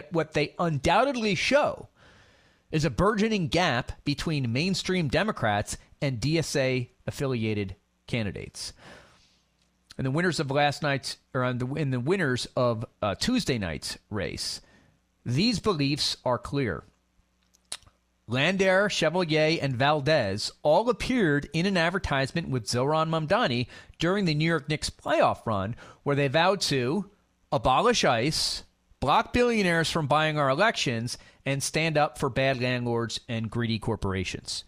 what they undoubtedly show is a burgeoning gap between mainstream Democrats and DSA-affiliated candidates. And the winners of last night's, or in the winners of Tuesday night's race, these beliefs are clear. Lander, Chevalier, and Valdez all appeared in an advertisement with Zohran Mamdani during the New York Knicks playoff run, where they vowed to abolish ICE, block billionaires from buying our elections, and stand up for bad landlords and greedy corporations.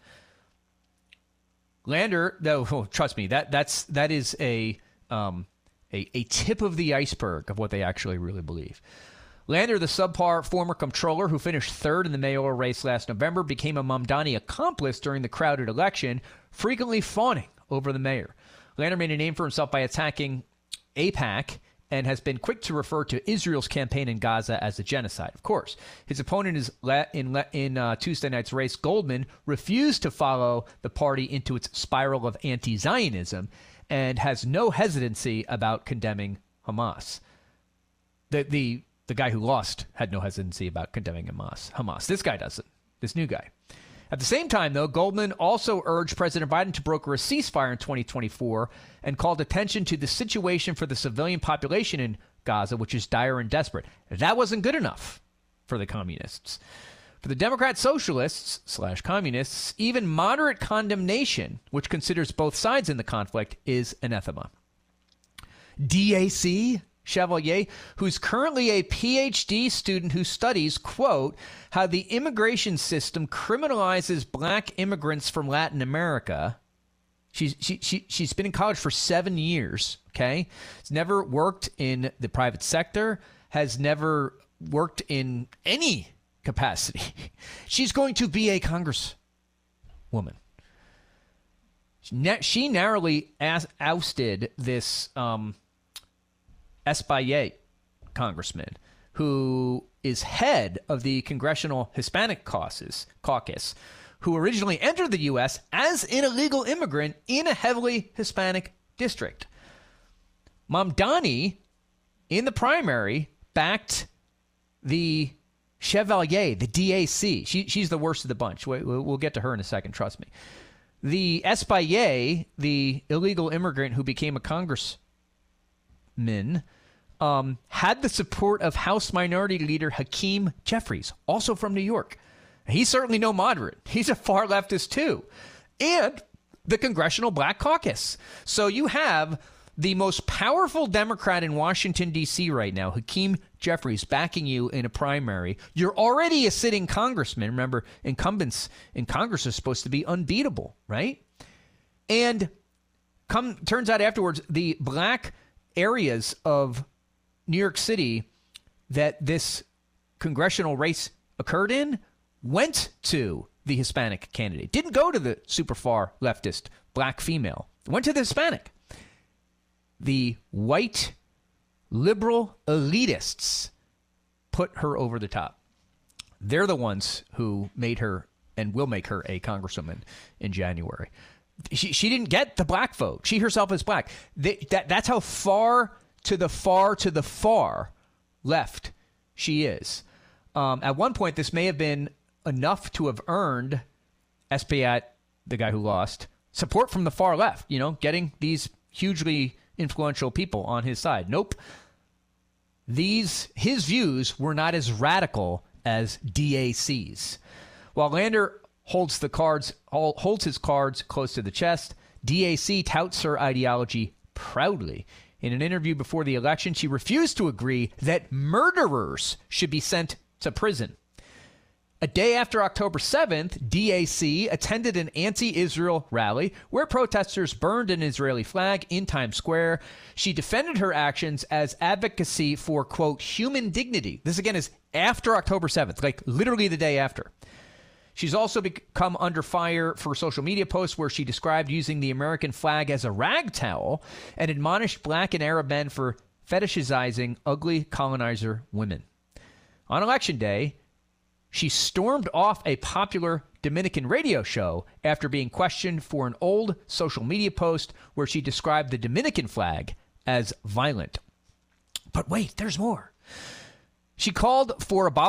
Lander, no, trust me, that is a tip of the iceberg of what they actually really believe. Lander, the subpar former comptroller who finished third in the mayoral race last November, became a Mamdani accomplice during the crowded election, frequently fawning over the mayor. Lander made a name for himself by attacking AIPAC and has been quick to refer to Israel's campaign in Gaza as a genocide. Of course, his opponent in Tuesday night's race, Goldman, refused to follow the party into its spiral of anti-Zionism and has no hesitancy about condemning Hamas. The guy who lost had no hesitancy about condemning Hamas. This guy doesn't. This new guy. At the same time, though, Goldman also urged President Biden to broker a ceasefire in 2024 and called attention to the situation for the civilian population in Gaza, which is dire and desperate. That wasn't good enough for the communists. For the Democrat socialists / communists, even moderate condemnation, which considers both sides in the conflict, is anathema. DAC Chevalier, who's currently a PhD student who studies, quote, how the immigration system criminalizes black immigrants from Latin America. She's been in college for 7 years, okay? Has never worked in the private sector, has never worked in any capacity. She's going to be a congresswoman. She narrowly ousted this Espaillat congressman, who is head of the Congressional Hispanic Caucus, who originally entered the U.S. as an illegal immigrant in a heavily Hispanic district. Mamdani, in the primary, backed the Chevalier, the DAC. She's the worst of the bunch. We'll get to her in a second, trust me. The Espaillat, the illegal immigrant who became a congressman, had the support of House Minority Leader Hakeem Jeffries, also from New York. He's certainly no moderate. He's a far leftist too. And the Congressional Black Caucus. So you have the most powerful Democrat in Washington, D.C. right now, Hakeem Jeffries, backing you in a primary. You're already a sitting congressman. Remember, incumbents in Congress are supposed to be unbeatable, right? And turns out afterwards, the black areas of New York City that this congressional race occurred in went to the Hispanic candidate. Didn't go to the super far leftist black female. Went to the Hispanic. The white liberal elitists put her over the top. They're the ones who made her and will make her a congresswoman in January. She didn't get the black vote. She herself is black. That's how far to the far left she is. At one point, this may have been enough to have earned Espaillat, the guy who lost, support from the far left, getting these hugely influential people on his side. Nope. His views were not as radical as DAC's. While Lander holds his cards close to the chest, DAC touts her ideology proudly. In an interview before the election, she refused to agree that murderers should be sent to prison. A day after October 7th, DAC attended an anti-Israel rally where protesters burned an Israeli flag in Times Square. She defended her actions as advocacy for, quote, human dignity. This, again, is after October 7th, like literally the day after. She's also become under fire for social media posts where she described using the American flag as a rag towel and admonished black and Arab men for fetishizing ugly colonizer women. On Election Day, she stormed off a popular Dominican radio show after being questioned for an old social media post where she described the Dominican flag as violent. But wait, there's more. She called for